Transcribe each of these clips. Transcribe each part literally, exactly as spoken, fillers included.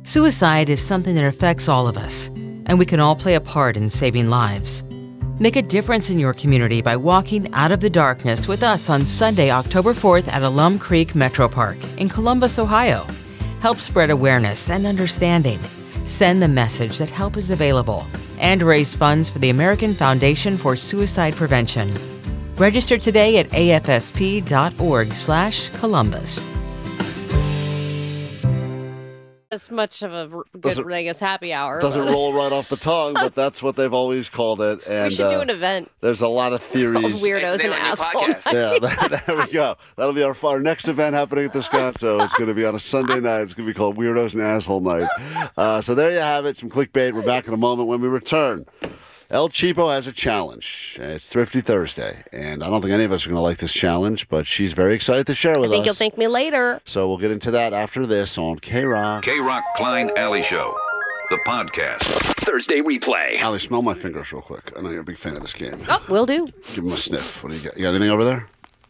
Suicide is something that affects all of us, and we can all play a part in saving lives. Make a difference in your community by walking out of the darkness with us on Sunday, October fourth at Alum Creek Metro Park in Columbus, Ohio. Help spread awareness and understanding. Send the message that help is available and raise funds for the American Foundation for Suicide Prevention. Register today at A F S P dot org slash Columbus. As much of a good Doesn't- Vegas happy hour. Doesn't but- roll right off the tongue, but that's what they've always called it. And we should do uh, an event. There's a lot of theories. Weirdos It's the and name of the new assholes. podcast. Yeah, that, there we go. That'll be our, our next event happening at the Sconso. It's going to be on a Sunday night. It's going to be called Weirdos and Asshole Night. Uh, so there you have it. Some clickbait. We're back in a moment when we return. El Cheapo has a challenge. It's Thrifty Thursday, and I don't think any of us are going to like this challenge, but she's very excited to share with I think us. you'll thank me later. So we'll get into that after this on K-Rock. K-Rock Klein Alley Show, the podcast. Thursday replay. Allie, smell my fingers real quick. I know you're a big fan of this game. Oh, will do. Give them a sniff. What do you got? You got anything over there?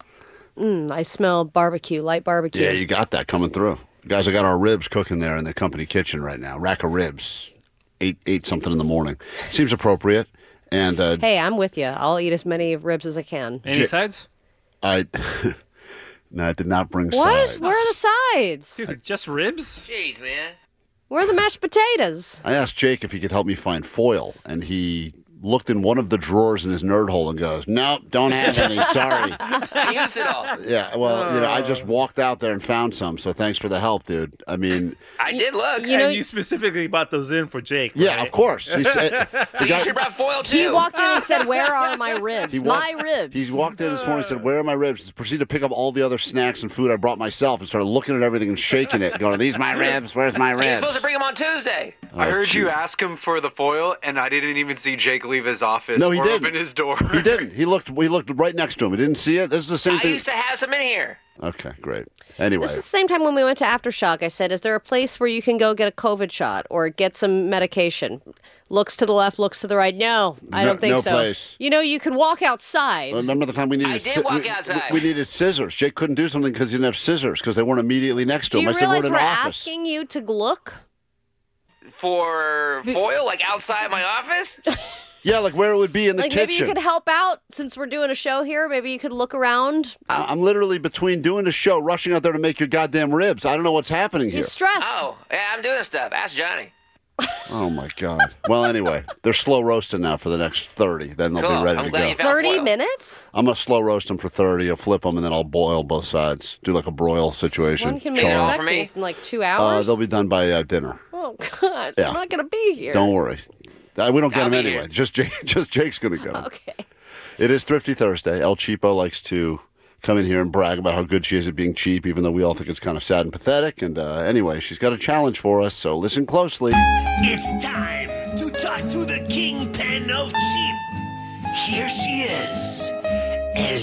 Mm, I smell barbecue, light barbecue. Yeah, you got that coming through. Guys, I got our ribs cooking there in the company kitchen right now. Rack of ribs. Eight, eight something in the morning. Seems appropriate. And uh, Hey, I'm with you. I'll eat as many ribs as I can. Any J- sides? I, no, I did not bring What? sides. Where are the sides? Dude, just ribs? Jeez, man. Where are the mashed potatoes? I asked Jake if he could help me find foil, and he looked in one of the drawers in his nerd hole and goes, "Nope, don't have any. Sorry." I used it all. Yeah, well, you know, I just walked out there and found some. So thanks for the help, dude. I mean, I did look. You know, and you specifically bought those in for Jake, yeah, right? of course. He said, the you guy- should have brought foil too. he walked in and said, "Where are my ribs? He my walked- ribs." He walked in this morning and said, "Where are my ribs?" Proceeded to pick up all the other snacks and food I brought myself and started looking at everything and shaking it, going, "Are these my ribs? Where's my You're ribs?" supposed to bring them on Tuesday. I Oh, heard you shoot. ask him for the foil, and I didn't even see Jake leave his office No, he or didn't. open his door. He didn't. He looked. We looked right next to him. He didn't see it. This is the same I thing. used to have some in here. Okay, great. Anyway, This is the same time when we went to Aftershock. I said, "Is there a place where you can go get a COVID shot or get some medication?" Looks to the left, looks to the right. No, I No- don't think no so. place. You know, you could walk outside. remember the time we needed? I did sci- walk we, outside. We, we needed scissors. Jake couldn't do something because he didn't have scissors because they weren't immediately next to Do him. you I said, "We're realize in we're an office." asking you to look? For foil, like outside my office? Yeah, like where it would be in the Like maybe kitchen. you could help out since we're doing a show here. Maybe you could look around. I- I'm literally between doing a show, rushing out there to make your goddamn ribs. I don't know what's happening here. He's stressed. Oh, yeah, I'm doing stuff. Ask Johnny. Oh my god. Well, anyway, they're slow roasting now for the next thirty. Then they'll Cool. be ready I'm to glad go. you found Thirty foil. minutes? I'm gonna slow roast them for thirty. I'll flip them and then I'll boil both sides. Do like a broil situation. When can we Char- expect for me? these in like two Uh, hours? they'll be done by uh, dinner. Oh God, Yeah. I'm not gonna be here. Don't worry. Uh, we don't get I'll them be anyway. here. Just Jake, just Jake's gonna go. Okay. It is Thrifty Thursday. El Cheapo likes to come in here and brag about how good she is at being cheap, even though we all think it's kind of sad and pathetic. And uh, anyway, she's got a challenge for us, so listen closely. It's time to talk to the kingpin of cheap. Here she is, El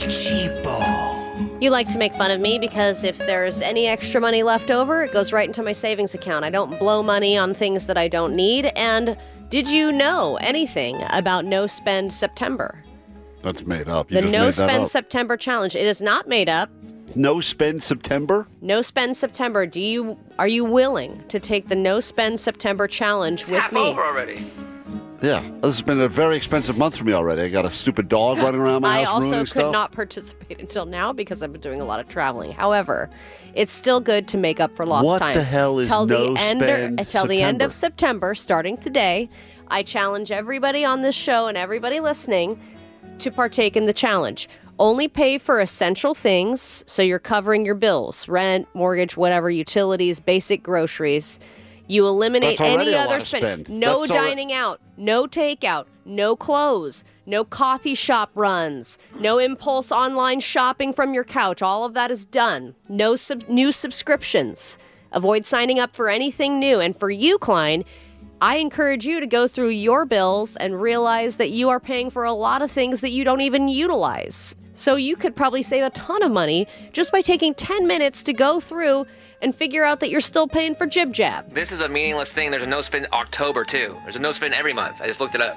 Cheapo. You like to make fun of me because if there's any extra money left over, it goes right into my savings account. I don't blow money on things that I don't need. And did you know anything about No Spend September? That's made up. You The just No made that Spend up. September challenge. It is not made up. No Spend September? No Spend September. Do you are you willing to take the No Spend September challenge It's with half me? over already. Yeah. This has been a very expensive month for me already. I got a stupid dog running around my I house also ruining could stuff. not participate until now because I've been doing a lot of traveling. However, it's still good to make up for lost What time. the hell is till No the end Spend Until the end of September? September, starting today, I challenge everybody on this show and everybody listening to partake in the challenge. Only pay for essential things, so you're covering your bills, rent, mortgage, whatever, utilities, basic groceries. You eliminate That's already any a lot other to spend. spend. No That's alre- dining out, no takeout, no clothes, no coffee shop runs, no impulse online shopping from your couch. All of that is done. No sub- new subscriptions. Avoid signing up for anything new. And for you, Klein, I encourage you to go through your bills and realize that you are paying for a lot of things that you don't even utilize. So you could probably save a ton of money just by taking ten minutes to go through and figure out that you're still paying for Jib Jab. This is a meaningless thing. There's a no spend October too. There's a no spend every month. I just looked it up.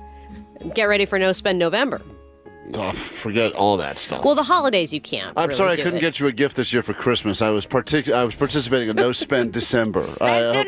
Get ready for No Spend November. Oh, forget all that stuff. Well, the holidays you can't. I'm really sorry I do couldn't it. get you a gift this year for Christmas. I was partic- I was participating in No Spend December. I, uh,